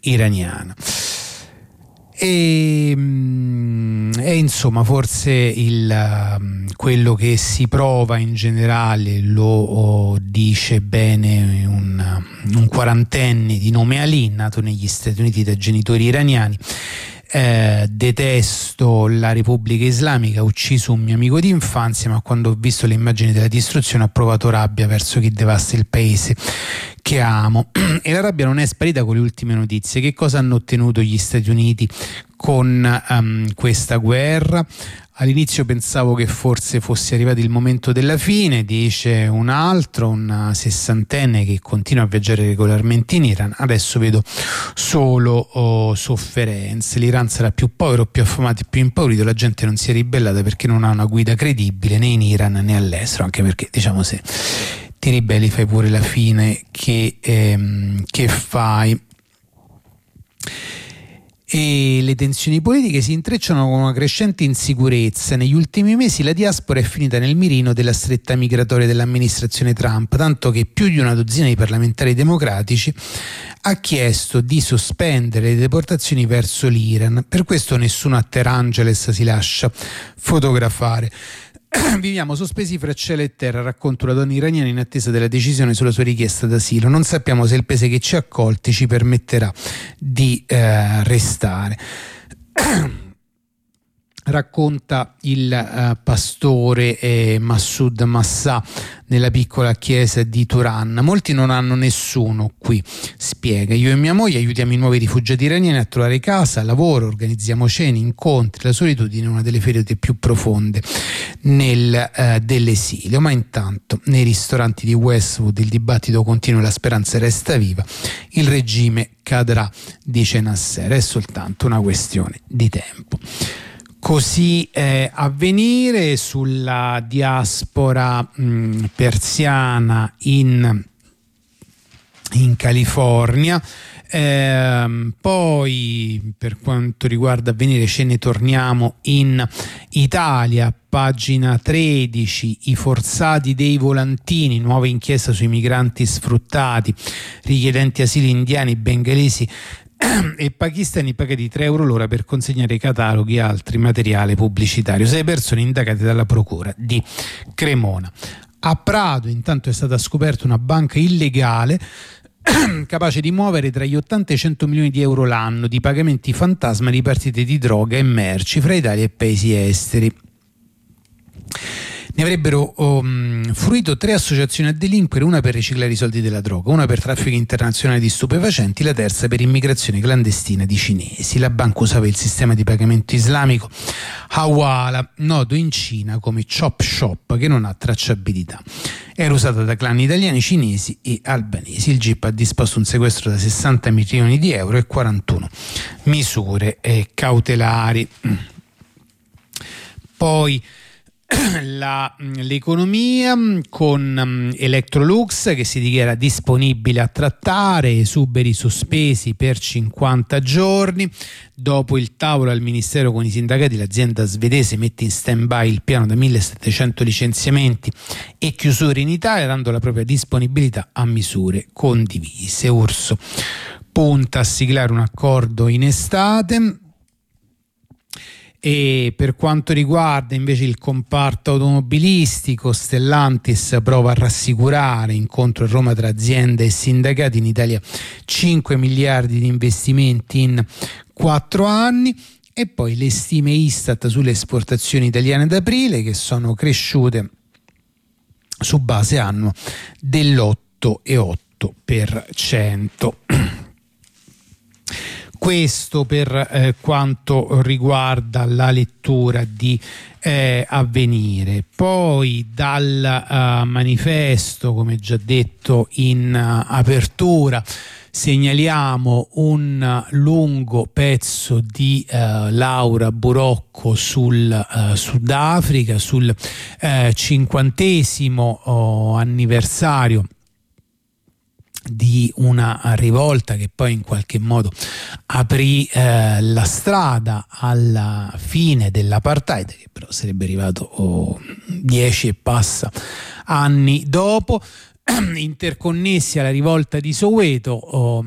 iraniana. E insomma, forse quello che si prova in generale lo dice bene un quarantenne di nome Ali, nato negli Stati Uniti da genitori iraniani. Detesto la Repubblica Islamica, ho ucciso un mio amico di infanzia, ma quando ho visto le immagini della distruzione ho provato rabbia verso chi devasta il paese che amo. E la rabbia non è sparita con le ultime notizie. Che cosa hanno ottenuto gli Stati Uniti con questa guerra? All'inizio pensavo che forse fosse arrivato il momento della fine, dice un altro, una sessantenne che continua a viaggiare regolarmente in Iran. Adesso vedo solo sofferenze. L'Iran sarà più povero, più affamato e più impaurito. La gente non si è ribellata perché non ha una guida credibile né in Iran né all'estero, anche perché, diciamo, se ti ribelli fai pure la fine che fai. E le tensioni politiche si intrecciano con una crescente insicurezza. Negli ultimi mesi la diaspora è finita nel mirino della stretta migratoria dell'amministrazione Trump, tanto che più di una dozzina di parlamentari democratici ha chiesto di sospendere le deportazioni verso l'Iran. Per questo nessuno a Ter Angeles si lascia fotografare. Viviamo sospesi fra cielo e terra, racconta una donna iraniana in attesa della decisione sulla sua richiesta d'asilo. Non sappiamo se il paese che ci ha accolti ci permetterà di restare. Racconta il pastore Massoud Massa nella piccola chiesa di Turan. Molti non hanno nessuno qui, spiega. Io e mia moglie aiutiamo i nuovi rifugiati iraniani a trovare casa, lavoro, organizziamo cene, incontri. La solitudine è una delle ferite più profonde dell'esilio. Ma intanto nei ristoranti di Westwood il dibattito continua e la speranza resta viva. Il regime cadrà, dice Nasser, è soltanto una questione di tempo. Così Avvenire sulla diaspora persiana in California. Poi per quanto riguarda Avvenire ce ne torniamo in Italia, pagina 13, i forzati dei volantini, nuova inchiesta sui migranti sfruttati, richiedenti asilo indiani, bengalesi e pakistani pagati 3 euro l'ora per consegnare cataloghi e altri materiale pubblicitario. 6 persone indagate dalla procura di Cremona. A Prato intanto è stata scoperta una banca illegale capace di muovere tra gli 80 e i 100 milioni di euro l'anno di pagamenti fantasma di partite di droga e merci fra Italia e paesi esteri. Ne avrebbero fruito 3 associazioni a delinquere, una per riciclare i soldi della droga, una per traffico internazionale di stupefacenti, la terza per immigrazione clandestina di cinesi. La banca usava il sistema di pagamento islamico Hawala, noto in Cina come Chop Shop, che non ha tracciabilità. Era usata da clan italiani, cinesi e albanesi. Il GIP ha disposto un sequestro da 60 milioni di euro e 41 misure cautelari. Poi l'economia con Electrolux che si dichiara disponibile a trattare esuberi sospesi per 50 giorni. Dopo il tavolo al ministero con i sindacati, l'azienda svedese mette in stand-by il piano da 1700 licenziamenti e chiusure in Italia, dando la propria disponibilità a misure condivise. Urso punta a siglare un accordo in estate. E per quanto riguarda invece il comparto automobilistico, Stellantis prova a rassicurare, incontro a Roma tra aziende e sindacati, in Italia 5 miliardi di investimenti in 4 anni. E poi le stime Istat sulle esportazioni italiane ad aprile, che sono cresciute su base annua dell'8,8%. Questo per quanto riguarda la lettura di Avvenire. Poi dal manifesto, come già detto in apertura, segnaliamo un lungo pezzo di Laura Burocco sul Sudafrica, sul 50° anniversario di una rivolta che poi in qualche modo aprì la strada alla fine dell'apartheid, che però sarebbe arrivato 10 e passa anni dopo. interconnessi alla rivolta di Soweto.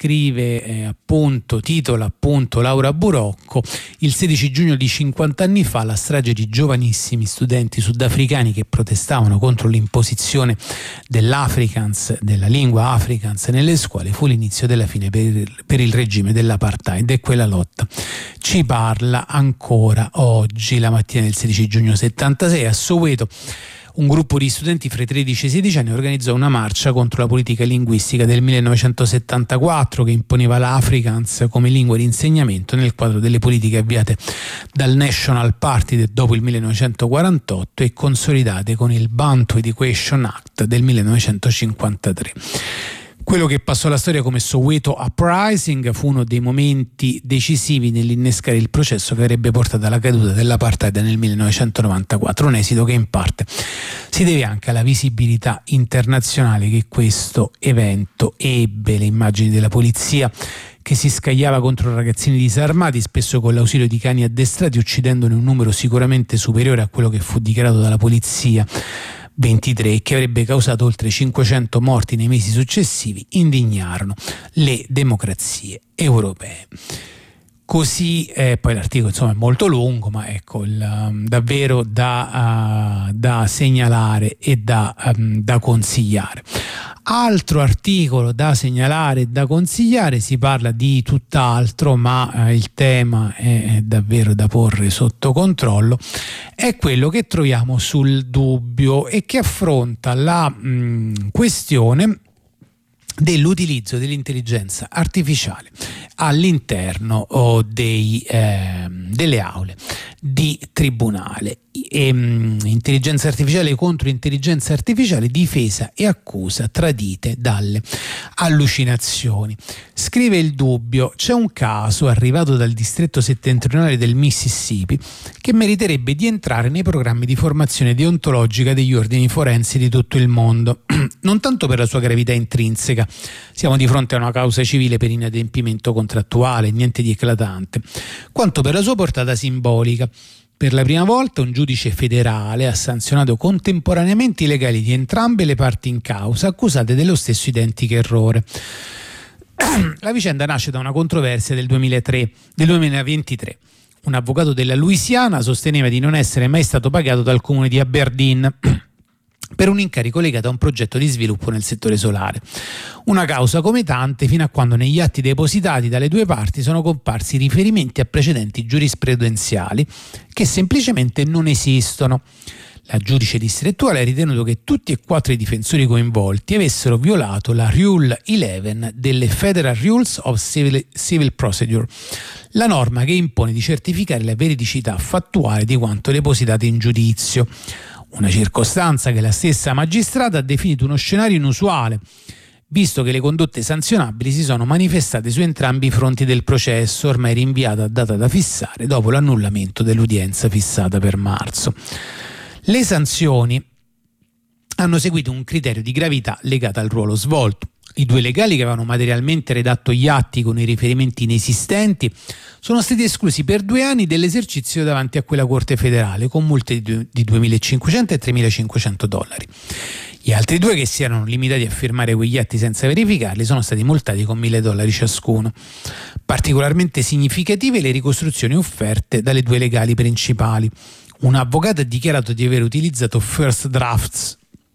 Titola appunto Laura Burocco: il 16 giugno di 50 anni fa la strage di giovanissimi studenti sudafricani che protestavano contro l'imposizione dell'Afrikaans, della lingua Afrikaans nelle scuole, fu l'inizio della fine per il regime dell'apartheid, e quella lotta ci parla ancora oggi. La mattina del 16 giugno 76 a Soweto un gruppo di studenti fra i 13 e i 16 anni organizzò una marcia contro la politica linguistica del 1974 che imponeva l'Afrikaans come lingua di insegnamento nel quadro delle politiche avviate dal National Party dopo il 1948 e consolidate con il Bantu Education Act del 1953. Quello che passò alla storia come Soweto Uprising fu uno dei momenti decisivi nell'innescare il processo che avrebbe portato alla caduta dell'apartheid nel 1994, un esito che in parte si deve anche alla visibilità internazionale che questo evento ebbe. Le immagini della polizia che si scagliava contro ragazzini disarmati, spesso con l'ausilio di cani addestrati, uccidendone un numero sicuramente superiore a quello che fu dichiarato dalla polizia, 23, che avrebbe causato oltre 500 morti nei mesi successivi, indignarono le democrazie europee. Così, poi l'articolo insomma è molto lungo, ma ecco davvero da segnalare e da consigliare. Altro articolo da segnalare e da consigliare, si parla di tutt'altro, ma il tema è davvero da porre sotto controllo, è quello che troviamo sul Dubbio e che affronta la questione dell'utilizzo dell'intelligenza artificiale all'interno delle aule di tribunale. Intelligenza artificiale contro intelligenza artificiale, difesa e accusa tradite dalle allucinazioni. Scrive il Dubbio: c'è un caso arrivato dal distretto settentrionale del Mississippi che meriterebbe di entrare nei programmi di formazione deontologica degli ordini forensi di tutto il mondo, non tanto per la sua gravità intrinseca, siamo di fronte a una causa civile per inadempimento contrattuale, niente di eclatante, quanto per la sua portata simbolica. Per la prima volta un giudice federale ha sanzionato contemporaneamente i legali di entrambe le parti in causa, accusate dello stesso identico errore. La vicenda nasce da una controversia del 2023. Un avvocato della Louisiana sosteneva di non essere mai stato pagato dal comune di Aberdeen per un incarico legato a un progetto di sviluppo nel settore solare. Una causa come tante, fino a quando negli atti depositati dalle due parti sono comparsi riferimenti a precedenti giurisprudenziali che semplicemente non esistono. La giudice distrettuale ha ritenuto che tutti e quattro i difensori coinvolti avessero violato la Rule 11 delle Federal Rules of Civil Procedure, la norma che impone di certificare la veridicità fattuale di quanto depositato in giudizio. Una circostanza che la stessa magistrata ha definito uno scenario inusuale, visto che le condotte sanzionabili si sono manifestate su entrambi i fronti del processo, ormai rinviato a data da fissare dopo l'annullamento dell'udienza fissata per marzo. Le sanzioni hanno seguito un criterio di gravità legato al ruolo svolto. I due legali che avevano materialmente redatto gli atti con i riferimenti inesistenti sono stati esclusi per 2 anni dell'esercizio davanti a quella Corte federale con multe di $2.500 e $3.500. Gli altri due, che si erano limitati a firmare quegli atti senza verificarli, sono stati multati con $1.000 ciascuno. Particolarmente significative le ricostruzioni offerte dalle due legali principali. Un avvocato ha dichiarato di aver utilizzato First Drafts,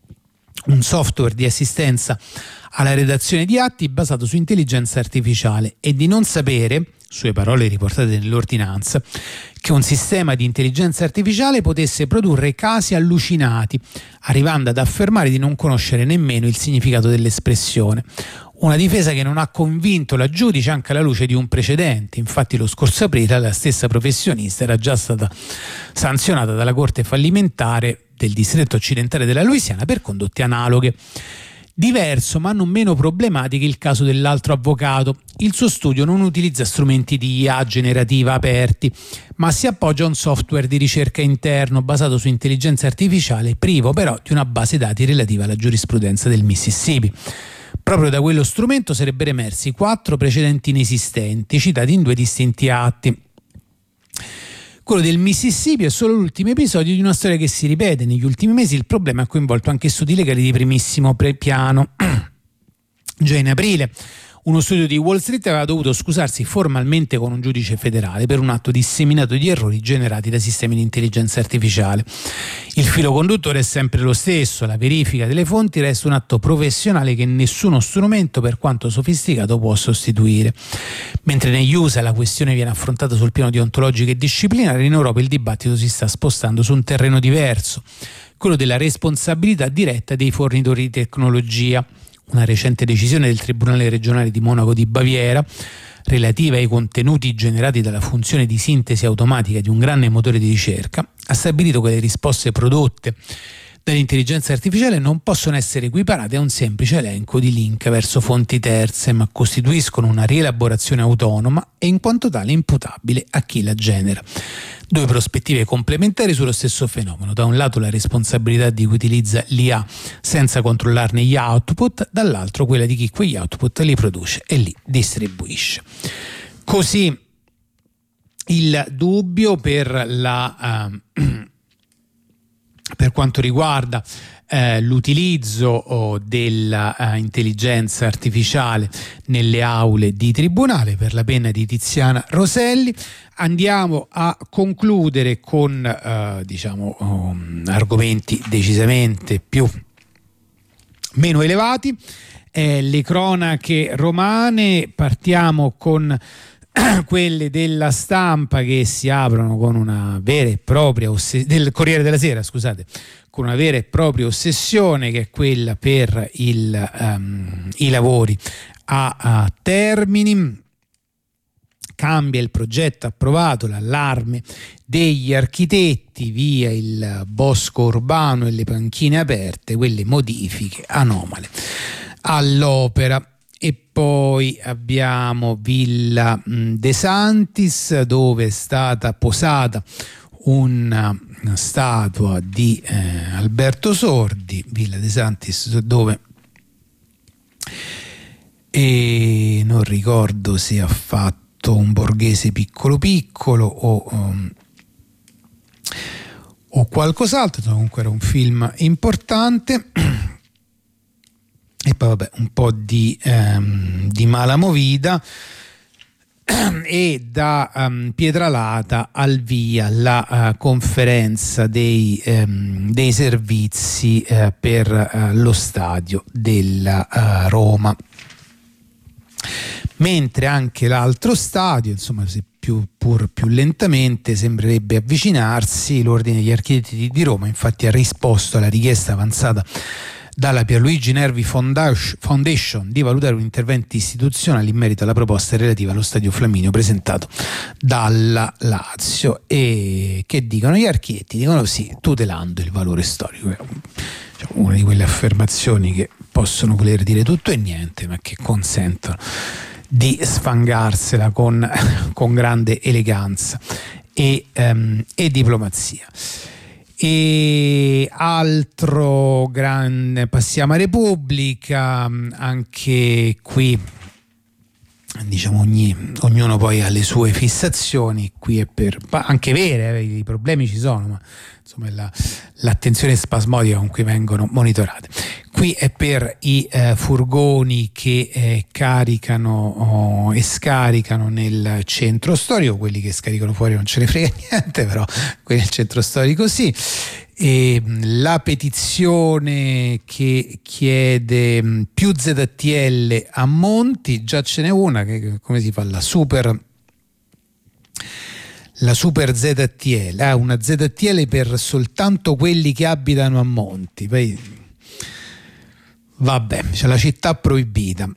un software di assistenza alla redazione di atti basato su intelligenza artificiale, e di non sapere, sue parole riportate nell'ordinanza, che un sistema di intelligenza artificiale potesse produrre casi allucinati, arrivando ad affermare di non conoscere nemmeno il significato dell'espressione. Una difesa che non ha convinto la giudice anche alla luce di un precedente. Infatti lo scorso aprile la stessa professionista era già stata sanzionata dalla Corte fallimentare del distretto occidentale della Louisiana per condotte analoghe. Diverso ma non meno problematico il caso dell'altro avvocato. Il suo studio non utilizza strumenti di IA generativa aperti, ma si appoggia a un software di ricerca interno basato su intelligenza artificiale, privo però di una base dati relativa alla giurisprudenza del Mississippi. Proprio da quello strumento sarebbero emersi 4 precedenti inesistenti, citati in 2 distinti atti. Quello del Mississippi è solo l'ultimo episodio di una storia che si ripete. Negli ultimi mesi il problema ha coinvolto anche studi legali di primissimo piano. Già in aprile uno studio di Wall Street aveva dovuto scusarsi formalmente con un giudice federale per un atto disseminato di errori generati da sistemi di intelligenza artificiale. Il filo conduttore è sempre lo stesso: la verifica delle fonti resta un atto professionale che nessuno strumento, per quanto sofisticato, può sostituire. Mentre negli USA la questione viene affrontata sul piano deontologico e disciplinare, in Europa il dibattito si sta spostando su un terreno diverso, quello della responsabilità diretta dei fornitori di tecnologia. Una recente decisione del Tribunale regionale di Monaco di Baviera, relativa ai contenuti generati dalla funzione di sintesi automatica di un grande motore di ricerca, ha stabilito che le risposte prodotte dall'intelligenza artificiale non possono essere equiparate a un semplice elenco di link verso fonti terze, ma costituiscono una rielaborazione autonoma e in quanto tale imputabile a chi la genera. Due prospettive complementari sullo stesso fenomeno: da un lato la responsabilità di chi utilizza l'IA senza controllarne gli output, dall'altro quella di chi quegli output li produce e li distribuisce. Così il dubbio per quanto riguarda l'utilizzo dell'intelligenza artificiale nelle aule di tribunale per la penna di Tiziana Roselli. Andiamo a concludere con argomenti decisamente meno elevati, le cronache romane. Partiamo con quelle della Stampa, che si aprono con una vera e propria del Corriere della Sera, scusate, con una vera e propria ossessione, che è quella per i lavori a Termini. Cambia il progetto approvato, l'allarme degli architetti, via il bosco urbano e le panchine aperte, quelle modifiche anomale all'opera. E poi abbiamo Villa De Santis, dove è stata posata una statua di Alberto Sordi. Villa De Santis, dove non ricordo se ha fatto Un borghese piccolo piccolo o qualcos'altro, comunque era un film importante. E poi vabbè, un po' di mala movida, e da Pietralata al via la conferenza dei servizi per lo stadio della Roma. Mentre anche l'altro stadio, insomma, pur più lentamente, sembrerebbe avvicinarsi. L'Ordine degli Architetti di Roma infatti ha risposto alla richiesta avanzata dalla Pierluigi Nervi Foundation di valutare un intervento istituzionale in merito alla proposta relativa allo stadio Flaminio presentato dalla Lazio. E che dicono gli architetti? Dicono sì, tutelando il valore storico. Cioè, una di quelle affermazioni che possono voler dire tutto e niente, ma che consentono di sfangarsela con grande eleganza e diplomazia. E altro grande, passiamo a Repubblica. Anche qui, diciamo, ognuno poi ha le sue fissazioni. Qui è anche vere, i problemi ci sono, ma insomma l'attenzione spasmodica con cui vengono monitorate. Qui è per i furgoni che caricano e scaricano nel centro storico. Quelli che scaricano fuori non ce ne frega niente, però quelli nel centro storico sì. E la petizione che chiede più ZTL a Monti, già ce n'è una, che come si fa, la super ZTL, una ZTL per soltanto quelli che abitano a Monti. Poi vabbè, c'è la città proibita.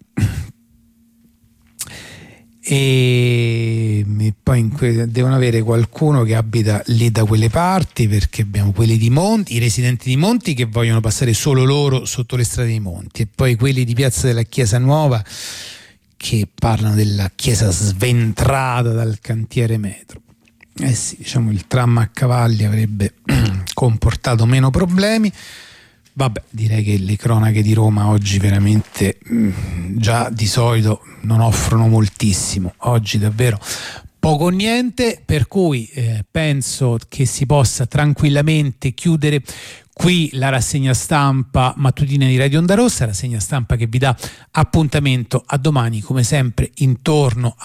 E poi devono avere qualcuno che abita lì da quelle parti, perché abbiamo quelli di Monti, i residenti di Monti che vogliono passare solo loro sotto le strade di Monti, e poi quelli di Piazza della Chiesa Nuova che parlano della chiesa sventrata dal cantiere metro. Sì, diciamo, il tram a cavalli avrebbe comportato meno problemi. Vabbè, direi che le cronache di Roma oggi veramente già di solito non offrono moltissimo. Oggi davvero poco o niente, per cui penso che si possa tranquillamente chiudere qui la rassegna stampa mattutina di Radio Onda Rossa, rassegna stampa che vi dà appuntamento a domani come sempre intorno